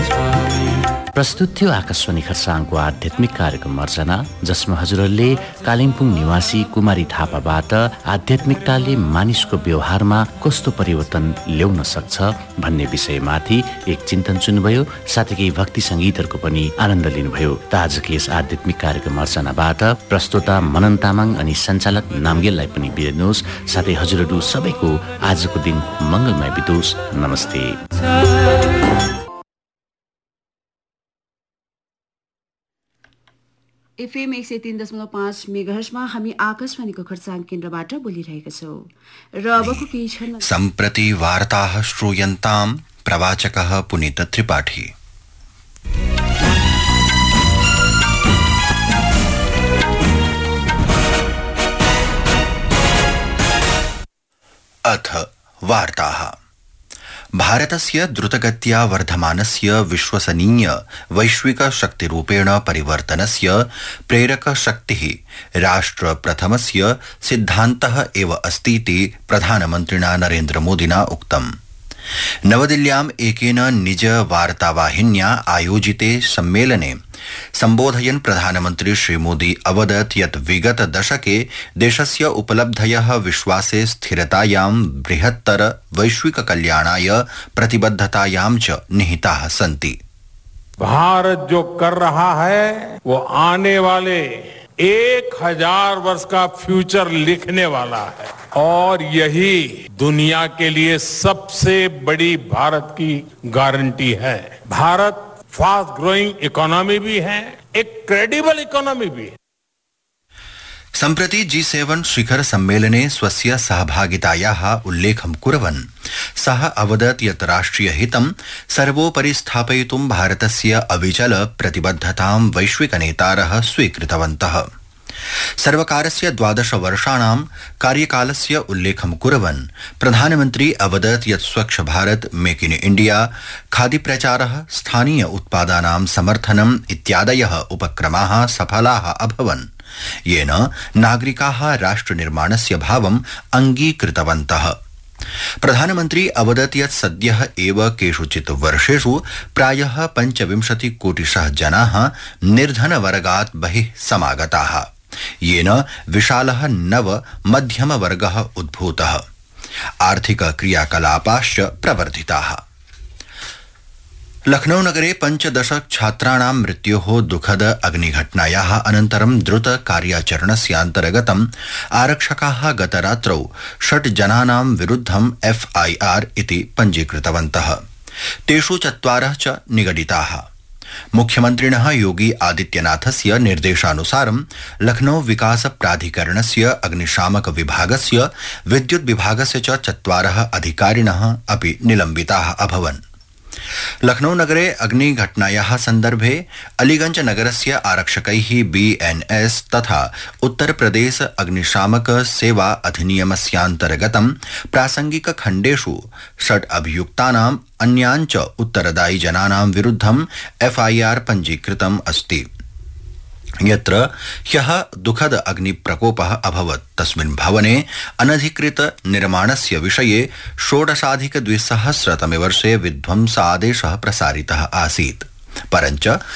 प्रस्तुत थियो आकाशवाणी खरसाङको आध्यात्मिक कार्यक्रम अर्चना, जसमा हजुरहरूले कालिम्पोङ निवासी कुमारी थापाबाट आध्यात्मिकताले मानिसको व्यवहारमा कस्तो परिवर्तन ल्याउन सक्छ भन्ने विषयमाथि एक चिन्तन सुन्नुभयो। साथै केही भक्ति संगीतहरूको पनि आनन्द लिनुभयो। त आजको यस आध्यात्मिक कार्यक्रम अर्चनाबाट प्रस्तोता मनन तामाङ अनि सञ्चालक नामगेललाई पनि बिदा दिनुहोस्। साथै हजुरहरू सबैको आजको दिन मंगलमय बितोस्। नमस्ते। एफएम 103.5 मेगाहर्जमा हामी आकाशवाणीको खरसाङ केन्द्रबाट बोलिरहेका छौं र अबको केही क्षण सम्प्रति वार्ताः श्रूयन्ताम् प्रवाचकः पुनीत त्रिपाठी। अथ वार्ताः। भारतस्य द्रुतगत्या वर्धमानस्य विश्वसनीय वैश्विक शक्तिरूपेण परिवर्तनस्य प्रेरक शक्तिः राष्ट्र प्रथमस्य सिद्धान्तः एव अस्तीति प्रधानमन्त्रिणा नरेन्द्रमोदिना उक्तम्। नवदिल्ल्याम् एकेन निज वार्तावाहिन्या आयोजिते सम्मेलने सम्बोधयन् प्रधानमन्त्री श्रीमोदी अवदत् यत् विगत दशके देशस्य उपलब्धयः विश्वासे स्थिरतायां बृहत्तर वैश्विक कल्याणाय प्रतिबद्धतायां च निहिताः सन्ति। भारत जो कर रहा है वो आने वाले 1000 वर्ष का फ्यूचर लिखने वाला है और यही दुनिया के लिए सबसे बड़ी भारत की गारंटी है। भारत फास्ट ग्रोइंग इकोनॉमी भी है, एक क्रेडिबल इकोनॉमी भी है। सम्प्रति G7 शिखर सम्मेलने स्वस्य सहभागितायाः उल्लेखं कुर्वन् सः अवदत् यत् राष्ट्रियहितं सर्वोपरि स्थापयितुं भारतस्य अविचल प्रतिबद्धतां वैश्विकनेतारः स्वीकृतवन्तः। सर्वकारस्य 12 वर्षाणां कार्यकालस्य उल्लेखं कुर्वन् प्रधानमन्त्री अवदत् यत् स्वच्छ भारत, मेक इन इण्डिया, खादीप्रचारः, स्थानीय उत्पादानां समर्थनम् इत्यादयः उपक्रमाः सफलाः अभवन्, येन नागरिकाः राष्ट्रनिर्माणस्य भावम् अङ्गीकृतवन्तः। प्रधानमन्त्री अवदत् यत् सद्यः एव केषुचित् वर्षेषु प्रायः 25 कोटिशः जनाः निर्धनवर्गात् बहिः समागताः, येन विशालः नव मध्यमवर्गः उद्भूतः। आर्थिक क्रियाकलापाश्च प्रवर्धिताः। लखनऊ नगरे 15 छात्राणां मृत्योः दुःखद अग्निघटनायाः अनन्तरं द्रुत कार्याचरणस्यान्तर्गतम् आरक्षकाः गतरात्रौ 6 जनानां विरुद्धं FIR इति पञ्जीकृतवन्तः। तेषु 4 च निगडिताः। मुख्यमन्त्रिणः योगी आदित्यनाथस्य निर्देशानुसारं लखनऊ विकास प्राधिकरणस्य अग्निशामक विभागस्य विद्युत् विभागस्य च 4 अधिकारिणः अपि निलम्बिताः अभवन्। लखनऊ नगरे अग्निघटनायाः सन्दर्भे अलीगंज नगरस्य आरक्षकैः BNS तथा उत्तर प्रदेश अग्निशामक सेवा अधिनियमस्यान्तर्गतं प्रासंगिक खण्डेषु 6 अभियुक्तानाम् अन्यान् च उत्तरदायि जनानां विरुद्धं FIR पञ्जीकृतम् अस्ति। यत्र ह्यः दुःखद अग्निप्रकोपः अभवत् तस्मिन् भवने अनधिकृत निर्माणस्य विषये 16अधिक 2000 तमे वर्षे विध्वंसादेशः प्रसारितः आसीत्, परञ्च